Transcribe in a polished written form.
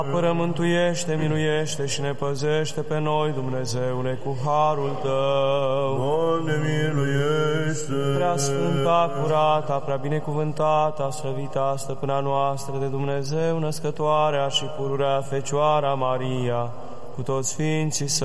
Apără, mântuiește, miluiește și ne păzește pe noi, Dumnezeule, cu harul Tău. Doamne, miluiește! Prea sfânta, curata, prea binecuvântata, slăvita, stăpâna noastră de Dumnezeu, născătoarea și pururea Fecioara Maria, cu toți sfinții